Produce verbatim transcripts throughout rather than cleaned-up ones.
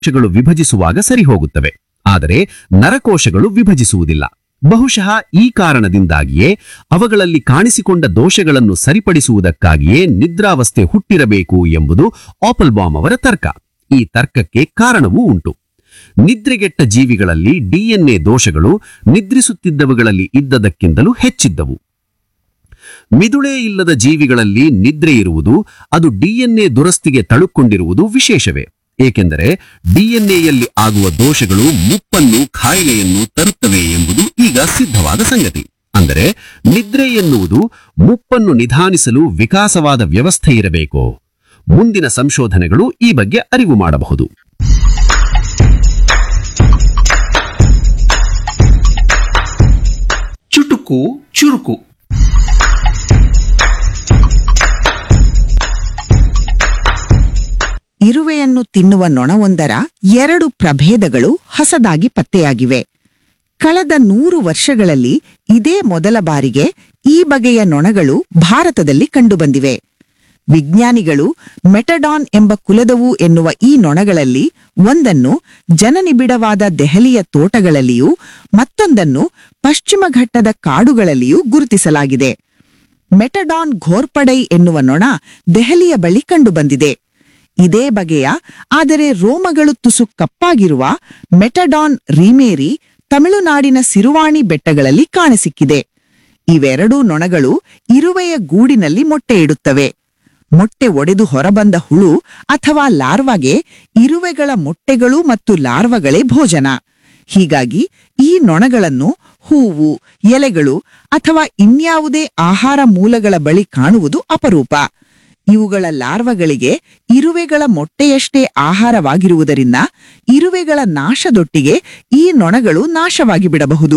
ಕೋಶಗಳು ವಿಭಜಿಸುವಾಗ ಸರಿಹೋಗುತ್ತವೆ. ಆದರೆ ನರಕೋಶಗಳು ವಿಭಜಿಸುವುದಿಲ್ಲ. ಬಹುಶಃ ಈ ಕಾರಣದಿಂದಾಗಿಯೇ ಅವುಗಳಲ್ಲಿ ಕಾಣಿಸಿಕೊಂಡ ದೋಷಗಳನ್ನು ಸರಿಪಡಿಸುವುದಕ್ಕಾಗಿಯೇ ನಿದ್ರಾವಸ್ಥೆ ಹುಟ್ಟಿರಬೇಕು ಎಂಬುದು ಆಪಲ್ಬಾಮ್ ಅವರ ತರ್ಕ. ಈ ತರ್ಕಕ್ಕೆ ಕಾರಣವೂ ಉಂಟು. ನಿದ್ರೆಗೆಟ್ಟ ಜೀವಿಗಳಲ್ಲಿ ಡಿಎನ್ಎ ದೋಷಗಳು ನಿದ್ರಿಸುತ್ತಿದ್ದವುಗಳಲ್ಲಿ ಇದ್ದದಕ್ಕಿಂತಲೂ ಹೆಚ್ಚಿದ್ದವು. ಮಿದುಳೇ ಇಲ್ಲದ ಜೀವಿಗಳಲ್ಲಿ ನಿದ್ರೆ ಇರುವುದು, ಅದು ಡಿಎನ್ಎ ದುರಸ್ತಿಗೆ ತಳುಕೊಂಡಿರುವುದು ವಿಶೇಷವೇ. ಏಕೆಂದರೆ ಡಿಎನ್ಎಯಲ್ಲಿ ಆಗುವ ದೋಷಗಳು ಮುಪ್ಪನ್ನು, ಕಾಯಿಲೆಯನ್ನು ತರುತ್ತವೆ ಎಂಬುದು ಈಗ ಸಿದ್ಧವಾದ ಸಂಗತಿ. ಅಂದರೆ ನಿದ್ರೆ ಎನ್ನುವುದು ಮುಪ್ಪನ್ನು ನಿಧಾನಿಸಲು ವಿಕಾಸವಾದ ವ್ಯವಸ್ಥೆ ಇರಬೇಕು. ಮುಂದಿನ ಸಂಶೋಧನೆಗಳು ಈ ಬಗ್ಗೆ ಅರಿವು ಮಾಡಬಹುದು. ಚುಟುಕು ಚುರುಕು. ಇರುವೆಯನ್ನು ತಿನ್ನುವ ನೊಣವೊಂದರ ಎರಡು ಪ್ರಭೇದಗಳು ಹೊಸದಾಗಿ ಪತ್ತೆಯಾಗಿವೆ. ಕಳೆದ ನೂರು ವರ್ಷಗಳಲ್ಲಿ ಇದೇ ಮೊದಲ ಬಾರಿಗೆ ಈ ಬಗೆಯ ನೊಣಗಳು ಭಾರತದಲ್ಲಿ ಕಂಡುಬಂದಿವೆ. ವಿಜ್ಞಾನಿಗಳು ಮೆಟಡಾನ್ ಎಂಬ ಕುಲದವು ಎನ್ನುವ ಈ ನೊಣಗಳಲ್ಲಿ ಒಂದನ್ನು ಜನನಿಬಿಡವಾದ ದೆಹಲಿಯ ತೋಟಗಳಲ್ಲಿಯೂ ಮತ್ತೊಂದನ್ನು ಪಶ್ಚಿಮ ಘಟ್ಟದ ಕಾಡುಗಳಲ್ಲಿಯೂ ಗುರುತಿಸಲಾಗಿದೆ. ಮೆಟಡಾನ್ ಘೋರ್ಪಡೈ ಎನ್ನುವ ನೊಣ ದೆಹಲಿಯ ಬಳಿ ಕಂಡುಬಂದಿದೆ. ಇದೇ ಬಗೆಯ ಆದರೆ ರೋಮಗಳು ತುಸು ಕಪ್ಪಾಗಿರುವ ಮೆಟಡಾನ್ ರೀಮೇರಿ ತಮಿಳುನಾಡಿನ ಸಿರುವಾಣಿ ಬೆಟ್ಟಗಳಲ್ಲಿ ಕಾಣಸಿಕ್ಕಿದೆ. ಇವೆರಡೂ ನೊಣಗಳು ಇರುವೆಯ ಗೂಡಿನಲ್ಲಿ ಮೊಟ್ಟೆ ಇಡುತ್ತವೆ. ಮೊಟ್ಟೆ ಒಡೆದು ಹೊರಬಂದ ಹುಳು ಅಥವಾ ಲಾರ್ವಾಗೆ ಇರುವೆಗಳ ಮೊಟ್ಟೆಗಳು ಮತ್ತು ಲಾರ್ವಗಳೇ ಭೋಜನ. ಹೀಗಾಗಿ ಈ ನೊಣಗಳನ್ನು ಹೂವು, ಎಲೆಗಳು ಅಥವಾ ಇನ್ಯಾವುದೇ ಆಹಾರ ಮೂಲಗಳ ಬಳಿ ಕಾಣುವುದು ಅಪರೂಪ. ಇವುಗಳ ಲಾರ್ವಗಳಿಗೆ ಇರುವೆಗಳ ಮೊಟ್ಟೆಯಷ್ಟೇ ಆಹಾರವಾಗಿರುವುದರಿಂದ ಇರುವೆಗಳ ನಾಶದೊಟ್ಟಿಗೆ ಈ ನೊಣಗಳು ನಾಶವಾಗಿ ಬಿಡಬಹುದು.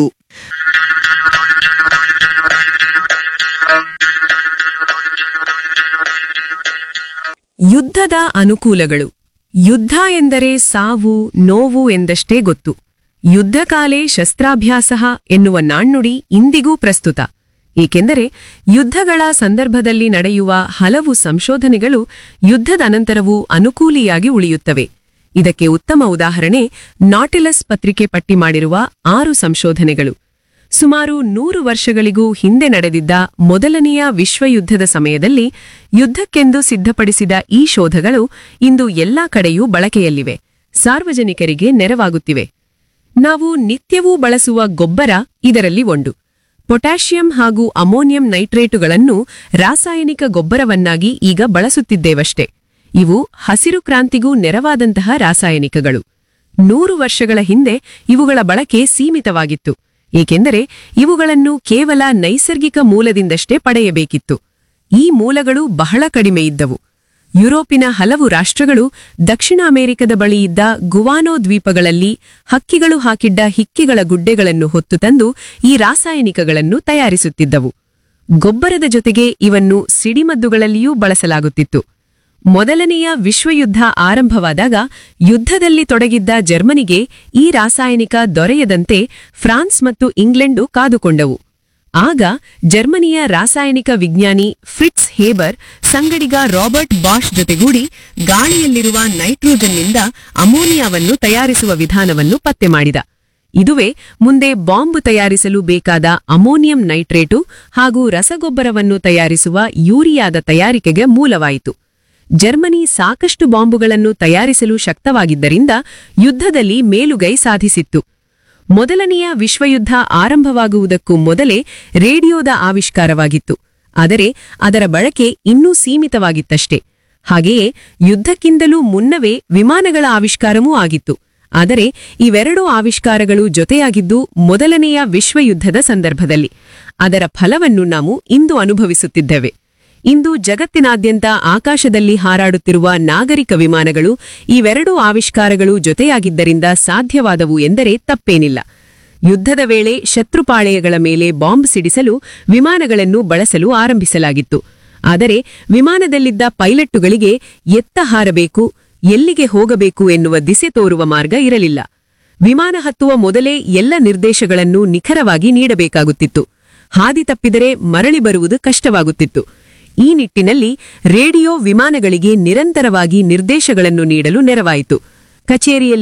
ಯುದ್ಧದ ಅನುಕೂಲಗಳು. ಯುದ್ಧ ಎಂದರೆ ಸಾವು, ನೋವು ಎಂದಷ್ಟೇ ಗೊತ್ತು. ಯುದ್ಧಕಾಲೇ ಶಸ್ತ್ರಾಭ್ಯಾಸ ಎನ್ನುವ ನಾಣ್ಣುಡಿ ಇಂದಿಗೂ ಪ್ರಸ್ತುತ. ಏಕೆಂದರೆ ಯುದ್ಧಗಳ ಸಂದರ್ಭದಲ್ಲಿ ನಡೆಯುವ ಹಲವು ಸಂಶೋಧನೆಗಳು ಯುದ್ಧದ ಅನಂತರವೂ ಅನುಕೂಲಿಯಾಗಿ ಉಳಿಯುತ್ತವೆ. ಇದಕ್ಕೆ ಉತ್ತಮ ಉದಾಹರಣೆ ನಾಟಿಲಸ್ ಪತ್ರಿಕೆ ಪಟ್ಟಿ ಮಾಡಿರುವ ಆರು ಸಂಶೋಧನೆಗಳು. ಸುಮಾರು ನೂರು ವರ್ಷಗಳಿಗೂ ಹಿಂದೆ ನಡೆದಿದ್ದ ಮೊದಲನೆಯ ವಿಶ್ವಯುದ್ಧದ ಸಮಯದಲ್ಲಿ ಯುದ್ಧಕ್ಕೆಂದು ಸಿದ್ಧಪಡಿಸಿದ ಈ ಶೋಧಗಳು ಇಂದು ಎಲ್ಲಾ ಕಡೆಯೂ ಬಳಕೆಯಲ್ಲಿವೆ, ಸಾರ್ವಜನಿಕರಿಗೆ ನೆರವಾಗುತ್ತಿವೆ. ನಾವು ನಿತ್ಯವೂ ಬಳಸುವ ಗೊಬ್ಬರ ಇದರಲ್ಲಿ ಒಂದು. ಪೊಟ್ಯಾಷಿಯಂ ಹಾಗೂ ಅಮೋನಿಯಂ ನೈಟ್ರೇಟುಗಳನ್ನು ರಾಸಾಯನಿಕ ಗೊಬ್ಬರವನ್ನಾಗಿ ಈಗ ಬಳಸುತ್ತಿದ್ದೇವಷ್ಟೇ. ಇವು ಹಸಿರು ಕ್ರಾಂತಿಗೂ ನೆರವಾದಂತಹ ರಾಸಾಯನಿಕಗಳು. ನೂರು ವರ್ಷಗಳ ಹಿಂದೆ ಇವುಗಳ ಬಳಕೆ ಸೀಮಿತವಾಗಿತ್ತು, ಏಕೆಂದರೆ ಇವುಗಳನ್ನು ಕೇವಲ ನೈಸರ್ಗಿಕ ಮೂಲದಿಂದಷ್ಟೇ ಪಡೆಯಬೇಕಿತ್ತು. ಈ ಮೂಲಗಳು ಬಹಳ ಕಡಿಮೆಯಿದ್ದವು. ಯುರೋಪಿನ ಹಲವು ರಾಷ್ಟ್ರಗಳು ದಕ್ಷಿಣ ಅಮೆರಿಕದ ಬಳಿಯಿದ್ದ ಗುವಾನೋ ದ್ವೀಪಗಳಲ್ಲಿ ಹಕ್ಕಿಗಳು ಹಾಕಿದ್ದ ಹಿಕ್ಕಿಗಳ ಗುಡ್ಡೆಗಳನ್ನು ಹೊತ್ತು ತಂದು ಈ ರಾಸಾಯನಿಕಗಳನ್ನು ತಯಾರಿಸುತ್ತಿದ್ದವು. ಗೊಬ್ಬರದ ಜೊತೆಗೆ ಇವನ್ನು ಸಿಡಿಮದ್ದುಗಳಲ್ಲಿಯೂ ಬಳಸಲಾಗುತ್ತಿತ್ತು. ಮೊದಲನೆಯ ವಿಶ್ವಯುದ್ಧ ಆರಂಭವಾದಾಗ ಯುದ್ಧದಲ್ಲಿ ತೊಡಗಿದ್ದ ಜರ್ಮನಿಗೆ ಈ ರಾಸಾಯನಿಕ ದೊರೆಯದಂತೆ ಫ್ರಾನ್ಸ್ ಮತ್ತು ಇಂಗ್ಲೆಂಡು ಕಾದುಕೊಂಡವು. ಆಗ ಜರ್ಮನಿಯ ರಾಸಾಯನಿಕ ವಿಜ್ಞಾನಿ ಫ್ರಿಟ್ಸ್ ಹೇಬರ್ ಸಂಗಡಿಗ ರಾಬರ್ಟ್ ಬಾಷ್ ಜೊತೆಗೂಡಿ ಗಾಳಿಯಲ್ಲಿರುವ ನೈಟ್ರೋಜನ್ನಿಂದ ಅಮೋನಿಯಾವನ್ನು ತಯಾರಿಸುವ ವಿಧಾನವನ್ನು ಪತ್ತೆ ಮಾಡಿದ. ಇದುವೇ ಮುಂದೆ ಬಾಂಬ್ ತಯಾರಿಸಲು ಬೇಕಾದ ಅಮೋನಿಯಂ ನೈಟ್ರೇಟು ಹಾಗೂ ರಸಗೊಬ್ಬರವನ್ನು ತಯಾರಿಸುವ ಯೂರಿಯಾದ ತಯಾರಿಕೆಗೆ ಮೂಲವಾಯಿತು. ಜರ್ಮನಿ ಸಾಕಷ್ಟು ಬಾಂಬುಗಳನ್ನು ತಯಾರಿಸಲು ಶಕ್ತವಾಗಿದ್ದರಿಂದ ಯುದ್ಧದಲ್ಲಿ ಮೇಲುಗೈ ಸಾಧಿಸಿತ್ತು. ಮೊದಲನೆಯ ವಿಶ್ವಯುದ್ಧ ಆರಂಭವಾಗುವುದಕ್ಕೂ ಮೊದಲೇ ರೇಡಿಯೋದ ಆವಿಷ್ಕಾರವಾಗಿತ್ತು. ಆದರೆ ಅದರ ಬಳಕೆ ಇನ್ನೂ ಸೀಮಿತವಾಗಿತ್ತಷ್ಟೇ. ಹಾಗೆಯೇ ಯುದ್ಧಕ್ಕಿಂತಲೂ ಮುನ್ನವೇ ವಿಮಾನಗಳ ಆವಿಷ್ಕಾರವೂ ಆಗಿತ್ತು. ಆದರೆ ಇವೆರಡೂ ಆವಿಷ್ಕಾರಗಳು ಜೊತೆಯಾಗಿದ್ದು ಮೊದಲನೆಯ ವಿಶ್ವಯುದ್ಧದ ಸಂದರ್ಭದಲ್ಲಿ. ಅದರ ಫಲವನ್ನು ನಾವು ಇಂದು ಅನುಭವಿಸುತ್ತಿದ್ದೇವೆ. ಇಂದು ಜಗತ್ತಿನಾದ್ಯಂತ ಆಕಾಶದಲ್ಲಿ ಹಾರಾಡುತ್ತಿರುವ ನಾಗರಿಕ ವಿಮಾನಗಳು ಇವೆರಡೂ ಆವಿಷ್ಕಾರಗಳು ಜೊತೆಯಾಗಿದ್ದರಿಂದ ಸಾಧ್ಯವಾದವು ಎಂದರೆ ತಪ್ಪೇನಿಲ್ಲ. ಯುದ್ಧದ ವೇಳೆ ಶತ್ರುಪಾಳೆಯಗಳ ಮೇಲೆ ಬಾಂಬ್ ಸಿಡಿಸಲು ವಿಮಾನಗಳನ್ನು ಬಳಸಲು ಆರಂಭಿಸಲಾಗಿತ್ತು. ಆದರೆ ವಿಮಾನದಲ್ಲಿದ್ದ ಪೈಲಟ್ಟುಗಳಿಗೆ ಎತ್ತ ಹಾರಬೇಕು, ಎಲ್ಲಿಗೆ ಹೋಗಬೇಕು ಎನ್ನುವ ದಿಸೆ ತೋರುವ ಮಾರ್ಗ ಇರಲಿಲ್ಲ. ವಿಮಾನ ಹತ್ತುವ ಮೊದಲೇ ಎಲ್ಲ ನಿರ್ದೇಶಗಳನ್ನು ನಿಖರವಾಗಿ ನೀಡಬೇಕಾಗುತ್ತಿತ್ತು. ಹಾದಿ ತಪ್ಪಿದರೆ ಮರಳಿ ಬರುವುದು ಕಷ್ಟವಾಗುತ್ತಿತ್ತು. ಈ ನಿಟ್ಟಿನಲ್ಲಿ ರೇಡಿಯೋ ವಿಮಾನಗಳಿಗೆ ನಿರಂತರವಾಗಿ ನಿರ್ದೇಶಗಳನ್ನು ನೀಡಲು ನೆರವಾಯಿತು. ಕಚೇರಿಯಲ್ಲಿ